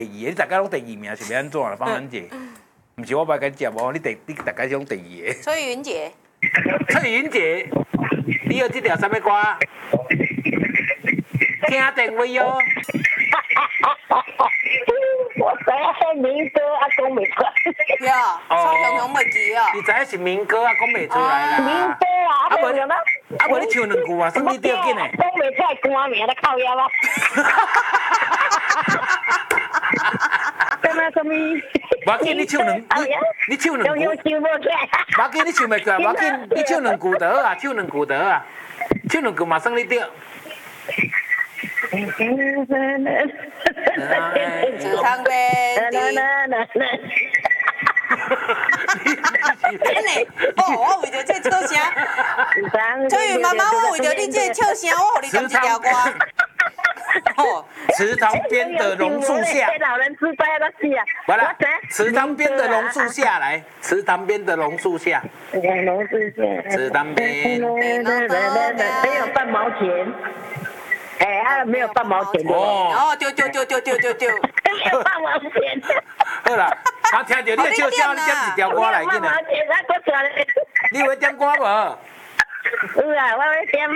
你大家拢第2名是要安怎啦？芳兰姐，唔是我捌甲食无，你大家是拢第2个。 崔云姐， 翠云姐，你有这条什么歌？听定位哦。 我知影民歌啊，讲袂出。 呀，所以雄袂记啊。 你知影是民歌啊，讲袂出来啦。 民歌啊，啊无了吗？ 啊无你唱2句啊，算你对紧诶。 讲袂出来歌名咧靠腰啊。干嘛什么？ 无要紧，你唱2，你唱2句。 又唱无出来。 无要紧，你唱袂过，无要紧，你唱2句就好啊，唱2句就好啊，唱2句嘛算你对。 池塘边的。真的，哦，我为着这唱声，所以妈妈，我为着你这唱声，我互你弹一条歌。哦， 池塘边的榕树下。 老人痴呆了是啊。 完了，池塘边的榕树下来，池塘边的榕树下。 榕树下。 池塘边。 没有半毛钱。哎，啊，没有半毛钱的。 哦，对。 没有半毛钱。 好啦，我听到你的笑声，你点一条歌来紧啊！你有点歌无？ 有啊，我要点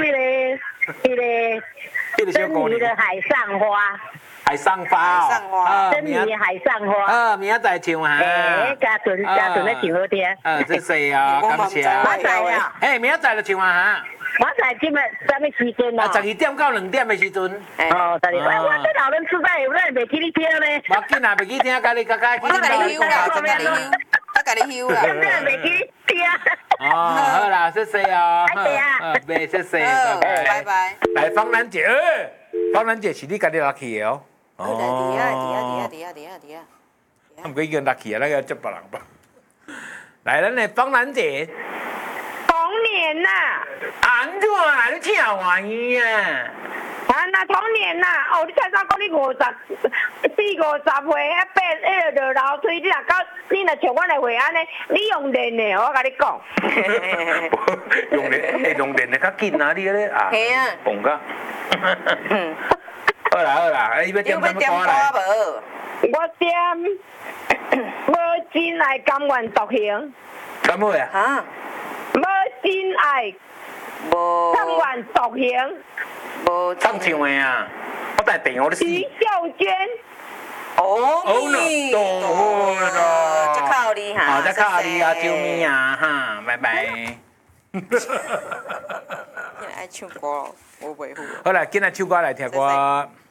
那个珍妮的海上花。 海上花哦， 珍妮海上花。 明仔载唱哈。 哎，嘉纯咧唱好听。 这谁啊？感谢。 我知啊。 哎，明仔载就唱啊哈。 我知今日什么时阵啊 ？12点到2点的时阵。 哦，12点。我这老人痴呆，有咱袂记你听呢。 无紧啦，袂记听，家己我甲你休啦，我甲你休啦。 真正袂记你听。 哦，好啦，谢谢哦。 谢啊。 袂谢谢， 拜拜。 来，芳兰姐，芳兰姐是你家己拉去的哦。 哦。底啊。 唔过已经拉去啊，那个接别人吧。来，咱的芳兰姐。 童年呐。 安怎啦？你听玩意啊？ 啊，那童年呐，哦，你才早讲你50、40岁，啊8落楼梯，你若像阮的岁安尼，你用练的，我甲你讲。 用练的较紧啊，你咧啊？ 系啊。 讲个。好啦，你要点什么歌来？ 我点无真爱甘愿独行。 什么呀？ 哈？ 无真爱甘愿独行。 无唱唱的啊！我带电话你死。 徐秀娟。 哦你多啦， 这靠你哈！ 这靠你啊，救命啊！哈，拜拜。 你爱唱歌，我袂赴。 好啦，今仔唱歌来听歌。